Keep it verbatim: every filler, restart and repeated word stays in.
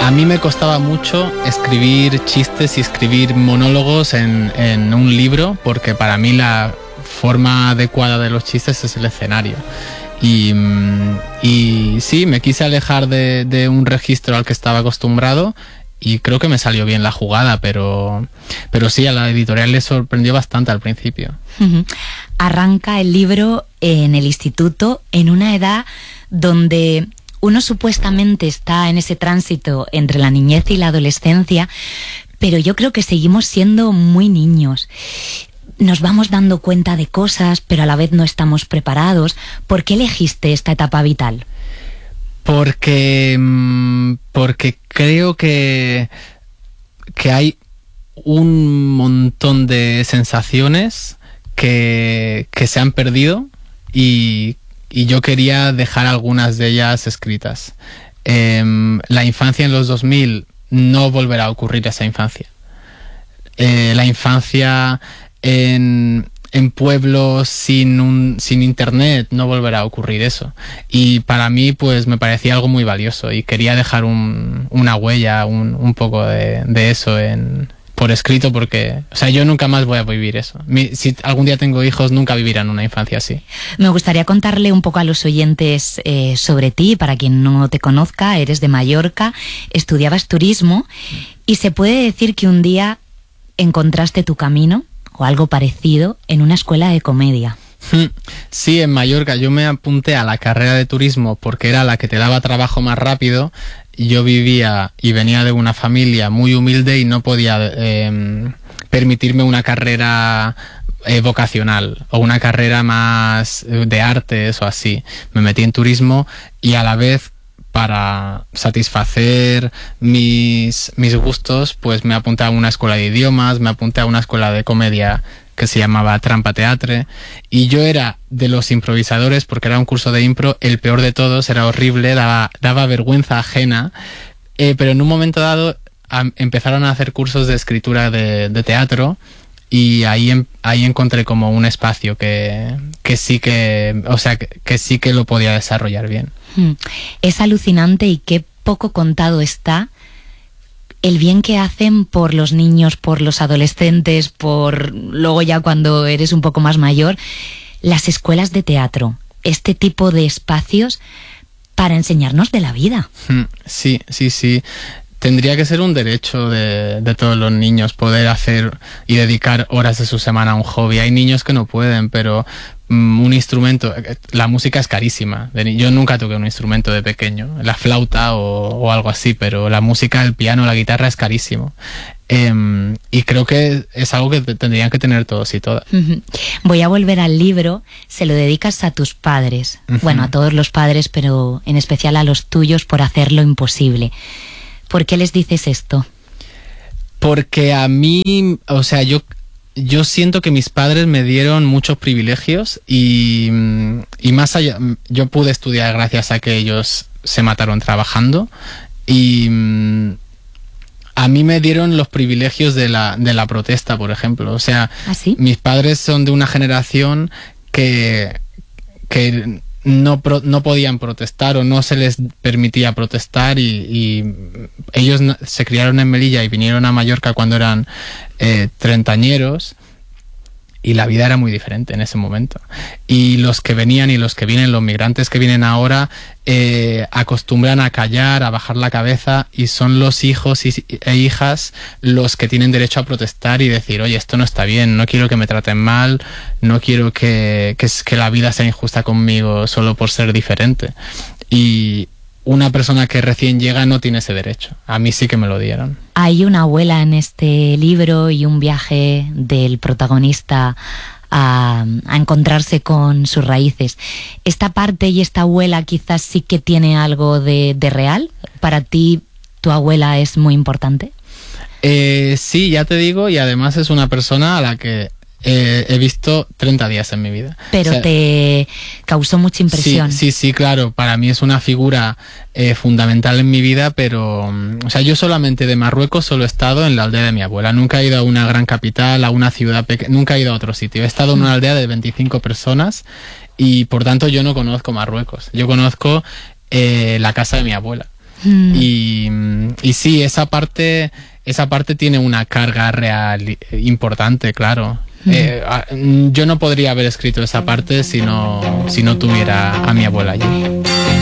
A mí me costaba mucho escribir chistes y escribir monólogos en, en un libro, porque para mí la forma adecuada de los chistes es el escenario. Y, y sí, me quise alejar de, de un registro al que estaba acostumbrado y creo que me salió bien la jugada, pero, pero sí, a la editorial le sorprendió bastante al principio. Uh-huh. Arranca el libro en el instituto, en una edad donde uno supuestamente está en ese tránsito entre la niñez y la adolescencia, pero yo creo que seguimos siendo muy niños. Nos vamos dando cuenta de cosas, pero a la vez no estamos preparados. ¿Por qué elegiste esta etapa vital? Porque, porque creo que, que hay un montón de sensaciones que, que se han perdido y Y yo quería dejar algunas de ellas escritas. Eh, la infancia en los dos mil no volverá a ocurrir esa infancia. Eh, la infancia en, en pueblos sin, un, sin internet no volverá a ocurrir eso. Y para mí pues me parecía algo muy valioso y quería dejar un, una huella, un, un poco de, de eso en... por escrito, porque, o sea, yo nunca más voy a vivir eso. Mi, si algún día tengo hijos, nunca vivirán una infancia así. Me gustaría contarle un poco a los oyentes eh, sobre ti. Para quien no te conozca, eres de Mallorca, estudiabas turismo y se puede decir que un día encontraste tu camino o algo parecido en una escuela de comedia. Sí, en Mallorca yo me apunté a la carrera de turismo porque era la que te daba trabajo más rápido. Yo vivía y venía de una familia muy humilde y no podía eh, permitirme una carrera eh, vocacional o una carrera más de artes o así. Me metí en turismo y a la vez, para satisfacer mis, mis gustos, pues me apunté a una escuela de idiomas, me apunté a una escuela de comedia que se llamaba Trampa Teatre, y yo era de los improvisadores, porque era un curso de impro, el peor de todos, era horrible, daba, daba vergüenza ajena, eh, pero en un momento dado a, empezaron a hacer cursos de escritura de, de teatro, y ahí, en, ahí encontré como un espacio que, que sí que, o sea, que, que sí que lo podía desarrollar bien. Es alucinante y qué poco contado está el bien que hacen por los niños, por los adolescentes, por luego ya cuando eres un poco más mayor, las escuelas de teatro, este tipo de espacios para enseñarnos de la vida. Sí, sí, sí. Tendría que ser un derecho de, de todos los niños poder hacer y dedicar horas de su semana a un hobby. Hay niños que no pueden, pero um, un instrumento, la música es carísima. Yo nunca toqué un instrumento de pequeño, la flauta o, o algo así, pero la música, el piano, la guitarra es carísimo. Um, y creo que es algo que tendrían que tener todos y todas. Uh-huh. Voy a volver al libro. Se lo dedicas a tus padres, uh-huh. Bueno, a todos los padres, pero en especial a los tuyos, por hacer lo imposible. ¿Por qué les dices esto? Porque a mí, o sea, yo, yo siento que mis padres me dieron muchos privilegios y, y más allá, yo pude estudiar gracias a que ellos se mataron trabajando y a mí me dieron los privilegios de la, de la protesta, por ejemplo. O sea, ¿Ah, sí? Mis padres son de una generación que... que No, pro, no podían protestar o no se les permitía protestar y, y ellos se criaron en Melilla y vinieron a Mallorca cuando eran eh, treintañeros y la vida era muy diferente en ese momento. Y los que venían y los que vienen, los migrantes que vienen ahora, eh, acostumbran a callar, a bajar la cabeza y son los hijos y, e hijas los que tienen derecho a protestar y decir, oye, esto no está bien, no quiero que me traten mal, no quiero que, que, que la vida sea injusta conmigo solo por ser diferente. Y una persona que recién llega no tiene ese derecho. A mí sí que me lo dieron. Hay una abuela en este libro y un viaje del protagonista a, a encontrarse con sus raíces. ¿Esta parte y esta abuela quizás sí que tiene algo de, de real? ¿Para ti tu abuela es muy importante? Eh, sí, ya te digo, y además es una persona a la que Eh, he visto treinta días en mi vida. Pero o sea, te causó mucha impresión. Sí, sí, sí, claro. Para mí es una figura eh, fundamental en mi vida, pero... O sea, yo solamente de Marruecos solo he estado en la aldea de mi abuela. Nunca he ido a una gran capital, a una ciudad pequeña. Nunca he ido a otro sitio. He estado en una aldea de veinticinco personas y, por tanto, yo no conozco Marruecos. Yo conozco eh, la casa de mi abuela. Mm. Y, y sí, esa parte, esa parte tiene una carga real importante, claro. Mm. Eh, yo no podría haber escrito esa parte si no, si no tuviera a mi abuela allí.